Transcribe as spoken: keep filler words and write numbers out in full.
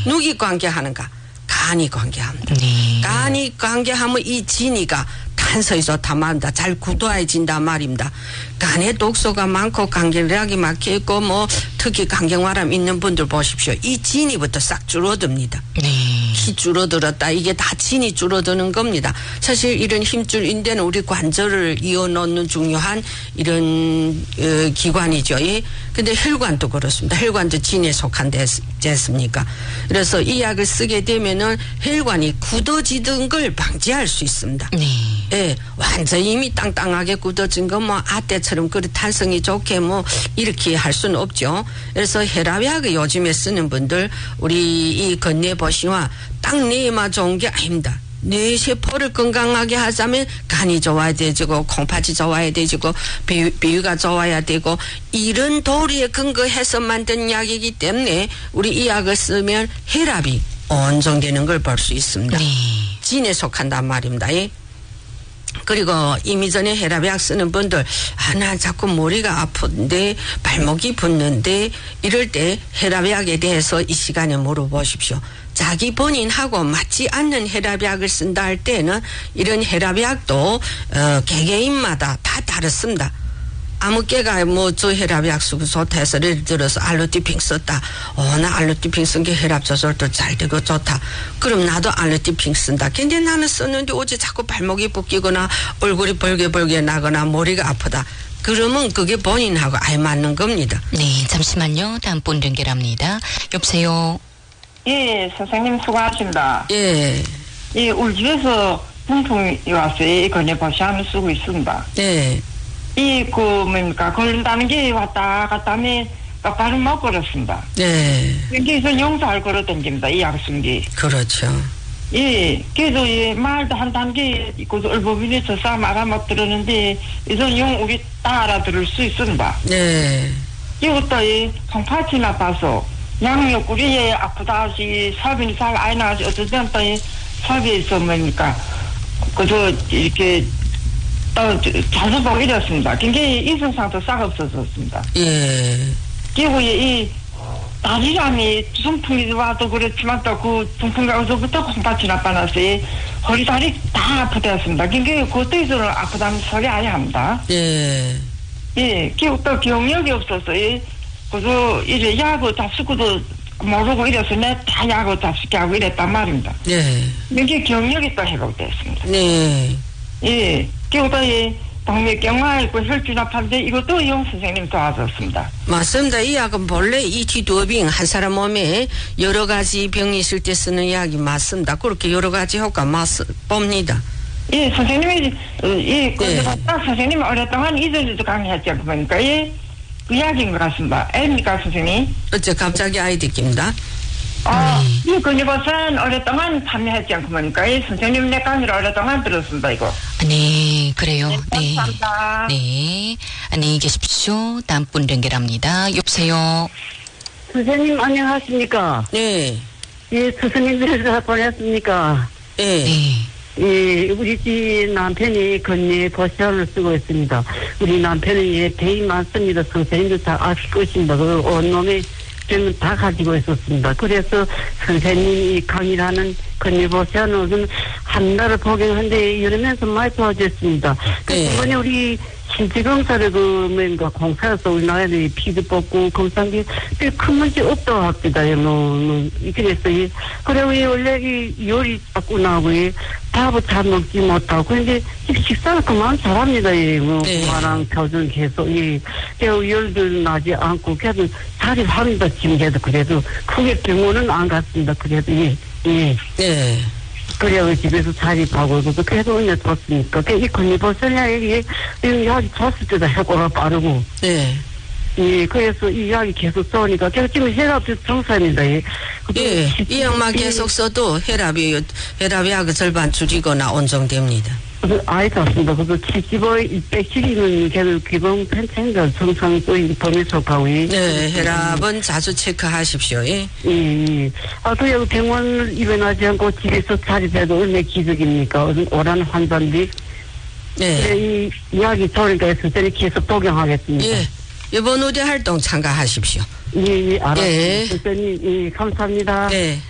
누기 관계하는가? 간이 관계합니다. 네. 간이 관계하면 이 진이가 단서히 좋다 말입니다. 잘 굳어야진다 말입니다. 간에 독소가 많고 간결하게 막혀 있고 뭐 특히 간경화람 있는 분들 보십시오. 이 진이부터 싹 줄어듭니다. 네. 키 줄어들었다. 이게 다 진이 줄어드는 겁니다. 사실 이런 힘줄 인대는 우리 관절을 이어놓는 중요한 이런 어, 기관이죠. 예? 근데 혈관도 그렇습니다. 혈관도 진에 속한 데지 않습니까? 그래서 이 약을 쓰게 되면은 혈관이 굳어지던 걸 방지할 수 있습니다. 네. 예, 완전히 이미 땅땅하게 굳어진 거 뭐 아떼처럼 그 탄성이 좋게 뭐 이렇게 할 수는 없죠. 그래서 혈압약을 요즘에 쓰는 분들 우리 이 건네보시와 딱 뇌에만 좋은 게 아닙니다. 뇌 세포를 건강하게 하자면 간이 좋아야 되고 콩팥이 좋아야 되고 비위, 비위가 좋아야 되고 이런 도리에 근거해서 만든 약이기 때문에 우리 이 약을 쓰면 혈압이 온정되는 걸 볼 수 있습니다. 네. 진에 속한단 말입니다. 예? 그리고 이미 전에 혈압약 쓰는 분들 아, 나 자꾸 머리가 아픈데 발목이 붓는데 이럴 때 혈압약에 대해서 이 시간에 물어보십시오. 자기 본인하고 맞지 않는 혈압약을 쓴다 할 때는 이런 혈압약도 어, 개개인마다 다 다릅니다. 아무 깨가 뭐 저 혈압약 쓰고 좋다 해서 예를 들어서 알로티핑 썼다. 어, 나 알로티핑 쓴 게 혈압 조절도 잘 되고 좋다. 그럼 나도 알로티핑 쓴다. 근데 나는 썼는데 어제 자꾸 발목이 붓기거나 얼굴이 벌게벌게 나거나 머리가 아프다. 그러면 그게 본인하고 알 맞는 겁니다. 네, 잠시만요. 다음 분 연결합니다. 여보세요. 예, 선생님 수고하십니다. 예. 예, 우리 집에서 분풍이 왔어요. 이 건네보시함을 쓰고 있습니다. 예. 이, 그, 뭡니까, 걸린다는 게 왔다 갔다 하면, 바로 못 걸었습니다. 네. 그래서 용서할 걸어 댕깁니다. 이 약순기. 그렇죠. 예, 그래도 예, 말도 한다는 게, 그, 얼버빈에서 싸움 알아못 들었는데, 이선 용, 우리 다 알아들을 수 있습니다. 네. 이것도 이, 콩팥이 나빠서, 양옆구리에 아프다 하시, 삽이 살 아이 나시, 어쨌든 또 이, 삽에서 뭡니까, 그저, 이렇게, 또, 자주 보게 되었습니다. 굉장히 이성상도 싹 없어졌습니다. 예. 그리고 이, 다리람이 중풍이 와도 그렇지만 또 그 중풍이 어서부터 콩팥이 나빠나서 허리, 다리 다 아프다였습니다. 굉장히 그것도에서는 아프다는 소리 아예 합니다. 예. 예, 그리고 또 경력이 없어서, 예, 그저, 이래 약을 잡수고도 모르고 이래서 내 다 약을 잡수게 하고 이랬단 말입니다. 예. 이게 경력이 또 회복됐습니다. 네. 예. 그리고 또 이 동맥경화 있고 혈주납한데 이것도 용 선생님 도와줬습니다. 맞습니다. 이 약은 본래 이티도빙 한 사람 몸에 여러 가지 병이 있을 때 쓰는 약이 맞습니다. 그렇게 여러 가지 효과 맞 봅니다. 예, 선생님이 예, 그 예. 선생님 오랫동안 이전에도 강의했죠. 그러니까 예, 그 약인 것 같습니다. 아닙니까, 선생님? 어째 갑자기 아이디입니다. 아, 이 근육버선 오랫동안 판매했지 않고 보니까 이 선생님 내 강의를 오랫동안 들었습니다, 이거. 네, 그래요. 네. 감사합니다. 네. 안녕히 계십시오. 다음 분 연결합니다. 여보세요. 선생님 안녕하십니까? 네. 예, 스승님들에서 보냈습니까? 예. 네. 예, 우리 집 남편이 건네 보시원을 쓰고 있습니다. 우리 남편은 예, 대이 많습니다. 선생님도 다 아실 것입니다. 그 온몸에 병은 다 가지고 있었습니다. 그래서 선생님이 강의를 하는 건네보시원은 한 달을 복용하는데 이러면서 많이 좋아졌습니다. 그 네. 이번에 우리 신체검사를 그 뭔가 공사에서 우리나라에 피도 뽑고 검사한 게 큰 문제 없다고 합니다. 뭐, 뭐 그래서 이 그리고 이 원래 이 요리 자꾸 나오고 이 밥을 잘 먹지 못하고 그런데 식사를 그만 잘합니다. 이 뭐 네. 그마랑 표준 계속 이 열도 나지 않고 그래도 잘이 합니다. 지금 그래도 그래도 크게 병원은 안 갔습니다. 그래도 예 예. 네. 그래요. 집에서 자립하고, 그래서 그래도 언제 좋습니까? 이 건이버섯이야, 이게, 이 약이 줬을 때도 효과가 빠르고. 네. 예, 그래서 이 약이 계속 써오니까, 제가 지금 혈압 정상입니다. 예. 예. 이 약만 계속 써도 혈압이, 혈압약 절반 줄이거나 온정됩니다. 아예 좋습니다. 그래서 칠십오, 백십이면 걔는 기본 펜체인가 정상적인 범위 속하고. 네, 혈압은 자주 체크하십시오. 예. 예, 예. 아, 그 여기 병원 입원하지 않고 집에서 자립해도 얼마나 기적입니까? 오라는 환자인데. 네. 이 이야기 좋으니까 선생님 계속 복용하겠습니다. 예. 이번 우대 활동 참가하십시오. 예, 예, 알았습니다. 예. 선생님, 예, 감사합니다. 네.